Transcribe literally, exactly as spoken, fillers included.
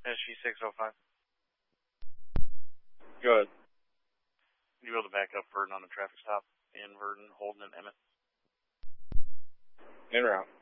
S G six oh five. Go ahead. You be able to back up Verdon on the traffic stop in Verdon, Holden, and Emmett? En route.